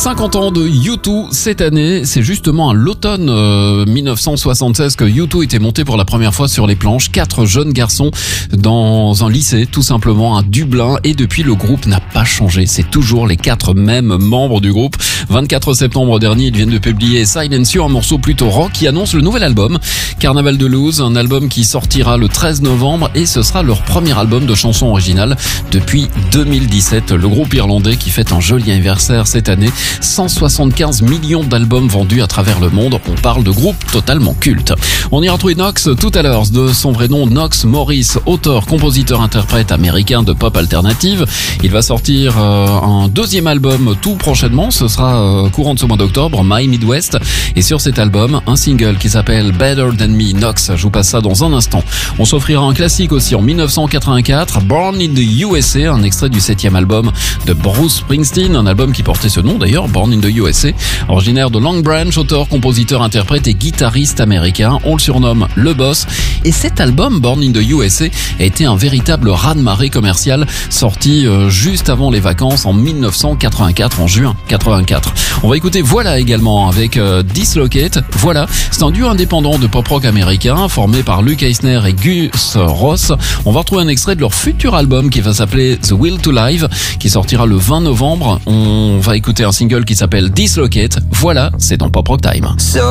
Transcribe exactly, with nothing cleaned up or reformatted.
cinquante ans de U deux cette année. C'est justement à l'automne euh, mille neuf cent soixante-seize que U deux était monté pour la première fois sur les planches. Quatre jeunes garçons dans un lycée, tout simplement à Dublin. Et depuis, le groupe n'a pas changé. C'est toujours les quatre mêmes membres du groupe. vingt-quatre septembre dernier, ils viennent de publier Silence You, un morceau plutôt rock qui annonce le nouvel album Carnaval de Luz, un album qui sortira le treize novembre et ce sera leur premier album de chansons originales depuis deux mille dix-sept. Le groupe irlandais qui fête un joli anniversaire cette année, cent soixante-quinze millions d'albums vendus à travers le monde. On parle de groupe totalement culte. On ira retrouver Knox tout à l'heure, de son vrai nom Knox Morris, auteur, compositeur, interprète américain de pop alternative. Il va sortir euh, un deuxième album tout prochainement, ce sera euh, courant de ce mois d'octobre, My Midwest. Et sur cet album, un single qui s'appelle Better Than Me. Knox, je vous passe ça dans un instant. On s'offrira un classique aussi en mille neuf cent quatre-vingt-quatre, Born in the U S A, un extrait du septième album de Bruce Springsteen, un album qui portait ce nom d'ailleurs, Born in the U S A. Originaire de Long Branch, auteur, compositeur, interprète et guitariste américain, on le surnomme le boss. Et cet album, Born in the U S A, a été un véritable raz-de-marée commercial, sorti euh, juste avant les vacances en mille neuf cent quatre-vingt-quatre, en juin quatre-vingt-quatre. On va écouter Voilà également avec euh, Dislocate. Voilà, c'est un duo indépendant de pop-rock américain formé par Luke Eisner et Gus Ross. On va retrouver un extrait de leur futur album qui va s'appeler The Will to Live, qui sortira le vingt novembre. On va écouter un single qui s'appelle Dislocate. Voilà, c'est dans Pop Rock Time.